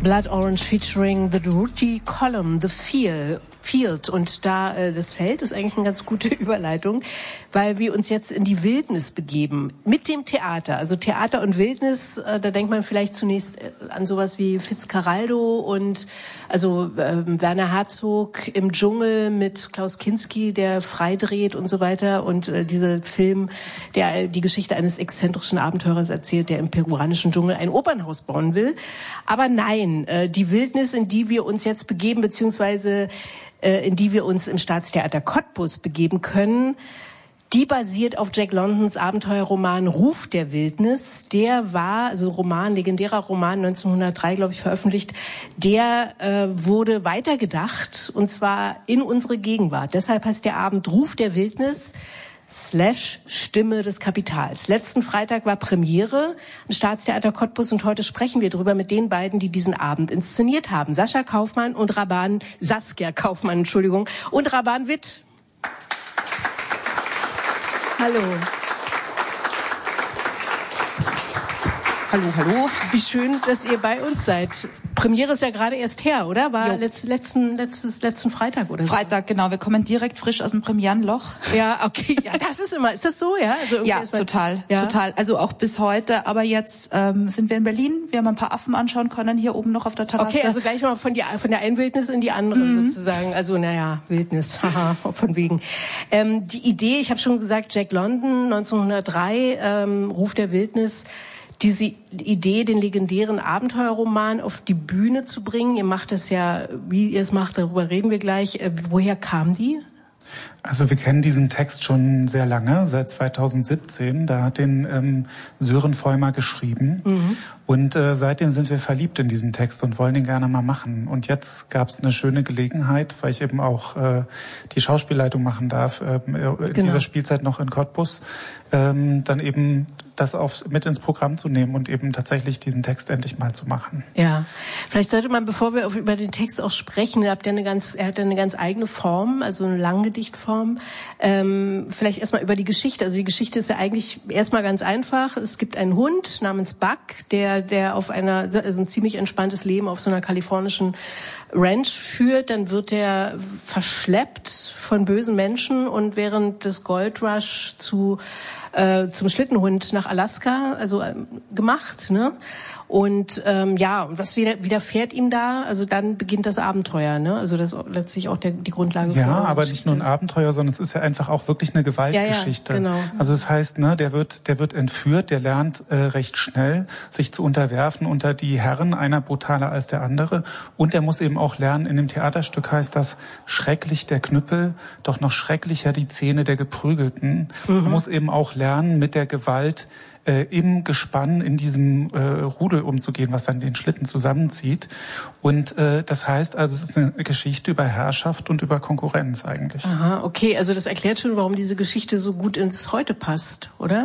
Blood Orange featuring The Ruti Column, The Field. Und da das Feld ist eigentlich eine ganz gute Überleitung, weil wir uns jetzt in die Wildnis begeben mit dem Theater. Also Theater und Wildnis, da denkt man vielleicht zunächst an sowas wie Fitzcarraldo und also Werner Herzog im Dschungel mit Klaus Kinski, der freidreht und so weiter. Und dieser Film, der die Geschichte eines exzentrischen Abenteurers erzählt, der im peruanischen Dschungel ein Opernhaus bauen will. Aber nein, die Wildnis, in die wir uns jetzt begeben, beziehungsweise in die wir uns im Staatstheater Cottbus begeben können, die basiert auf Jack Londons Abenteuerroman Ruf der Wildnis. Der war, also legendärer Roman, 1903, glaube ich, veröffentlicht. Der wurde weitergedacht, und zwar in unsere Gegenwart. Deshalb heißt der Abend Ruf der Wildnis / Stimme des Kapitals. Letzten Freitag war Premiere im Staatstheater Cottbus und heute sprechen wir drüber mit den beiden, die diesen Abend inszeniert haben. Saskia Kaufmann und Raban Witt. Hallo. Hallo. Wie schön, dass ihr bei uns seid. Premiere ist ja gerade erst her, oder? War letzten Freitag oder so? Freitag, genau. Wir kommen direkt frisch aus dem Premierenloch. Ja, okay. Ja, das ist immer. Ist das so, ja? Also ja, total. Also auch bis heute. Aber jetzt sind wir in Berlin. Wir haben ein paar Affen anschauen können hier oben noch auf der Terrasse. Okay, also gleich mal von der einen Wildnis in die andere sozusagen. Also Wildnis. Haha, von wegen. Die Idee, ich habe schon gesagt, Jack London, 1903, Ruf der Wildnis. Diese Idee, den legendären Abenteuerroman auf die Bühne zu bringen, ihr macht das ja, wie ihr es macht, darüber reden wir gleich. Woher kam die? Also wir kennen diesen Text schon sehr lange, seit 2017. Da hat den Sören Vollmer geschrieben. Und seitdem sind wir verliebt in diesen Text und wollen ihn gerne mal machen. Und jetzt gab es eine schöne Gelegenheit, weil ich eben auch die Schauspielleitung machen darf, in dieser Spielzeit noch in Cottbus, dann eben das mit ins Programm zu nehmen und eben tatsächlich diesen Text endlich mal zu machen. Ja, vielleicht sollte man, bevor wir über den Text auch sprechen, er hat ja eine ganz eigene Form, also eine Langgedichtform, vielleicht erstmal über die Geschichte. Also die Geschichte ist ja eigentlich erstmal ganz einfach. Es gibt einen Hund namens Buck, der auf also ein ziemlich entspanntes Leben auf so einer kalifornischen Ranch führt. Dann wird er verschleppt von bösen Menschen und während des Goldrush zum Schlittenhund nach Alaska, also gemacht, ne? Und und was widerfährt ihm da? Also dann beginnt das Abenteuer, ne? Also das ist letztlich auch die Grundlage. Ja, aber nicht nur ein Abenteuer, sondern es ist ja einfach auch wirklich eine Gewaltgeschichte. Ja, genau. Also das heißt, ne, der wird entführt, der lernt recht schnell, sich zu unterwerfen unter die Herren, einer brutaler als der andere. Und er muss eben auch lernen, in dem Theaterstück heißt das, schrecklich der Knüppel, doch noch schrecklicher die Zähne der Geprügelten. Er muss eben auch lernen, mit der Gewalt im Gespann, in diesem Rudel umzugehen, was dann den Schlitten zusammenzieht. Und das heißt also, es ist eine Geschichte über Herrschaft und über Konkurrenz eigentlich. Aha, okay, also das erklärt schon, warum diese Geschichte so gut ins Heute passt, oder?